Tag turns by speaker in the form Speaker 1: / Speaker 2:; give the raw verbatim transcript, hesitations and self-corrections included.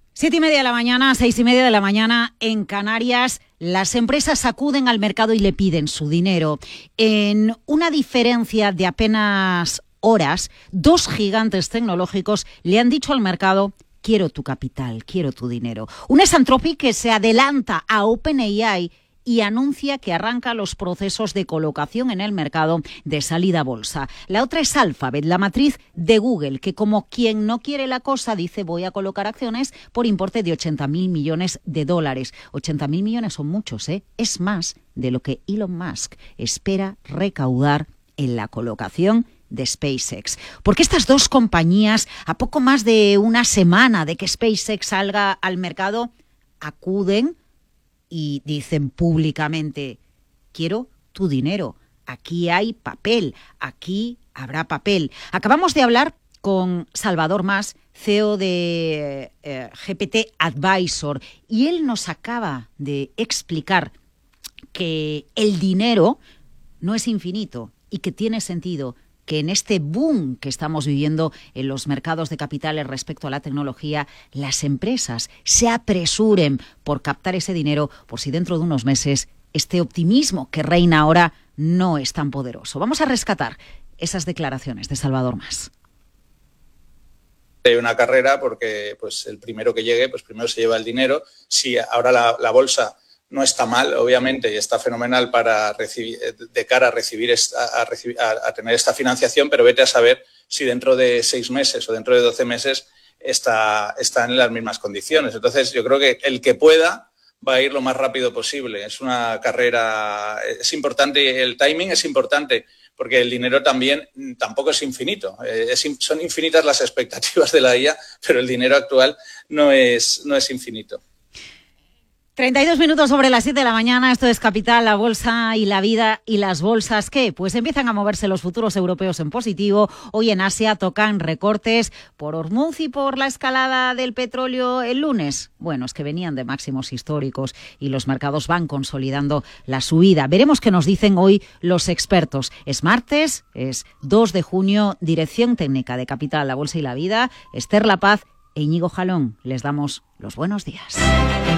Speaker 1: Siete y media de la mañana, seis y media de la mañana en Canarias, las empresas acuden al mercado y le piden su dinero. En una diferencia de apenas horas, dos gigantes tecnológicos le han dicho al mercado: quiero tu capital, quiero tu dinero. Una es Anthropic, que se adelanta a OpenAI y anuncia que arranca los procesos de colocación en el mercado de salida a bolsa. La otra es Alphabet, la matriz de Google, que como quien no quiere la cosa dice: voy a colocar acciones por importe de ochenta mil millones de dólares. ochenta mil millones son muchos, ¿eh? Es más de lo que Elon Musk espera recaudar en la colocación de SpaceX. Porque estas dos compañías, a poco más de una semana de que SpaceX salga al mercado, acuden y dicen públicamente: quiero tu dinero, aquí hay papel, aquí habrá papel. Acabamos de hablar con Salvador Mas, C E O de eh, G P T Advisor, y él nos acaba de explicar que el dinero no es infinito y que tiene sentido que en este boom que estamos viviendo en los mercados de capitales respecto a la tecnología, las empresas se apresuren por captar ese dinero, por si dentro de unos meses este optimismo que reina ahora no es tan poderoso. Vamos a rescatar esas declaraciones de Salvador Mas.
Speaker 2: Hay una carrera porque pues el primero que llegue, pues primero se lleva el dinero. Si ahora la, la bolsa no está mal, obviamente, y está fenomenal para recibir, de cara a recibir, esta, a, recibir a, a tener esta financiación, pero vete a saber si dentro de seis meses o dentro de doce meses está, están en las mismas condiciones. Entonces, yo creo que el que pueda va a ir lo más rápido posible. Es una carrera, es importante, el timing es importante, porque el dinero también tampoco es infinito. Es, son infinitas las expectativas de la I A, pero el dinero actual no es, no es infinito.
Speaker 1: treinta y dos minutos sobre las siete de la mañana, esto es Capital, la bolsa y la vida. ¿Y las bolsas qué? Pues empiezan a moverse los futuros europeos en positivo. Hoy en Asia tocan recortes por Hormuz y por la escalada del petróleo el lunes. Bueno, es que venían de máximos históricos y los mercados van consolidando la subida. Veremos qué nos dicen hoy los expertos. Es martes, es dos de junio, Dirección Técnica de Capital, la bolsa y la vida, Esther La Paz e Íñigo Jalón. Les damos los buenos días.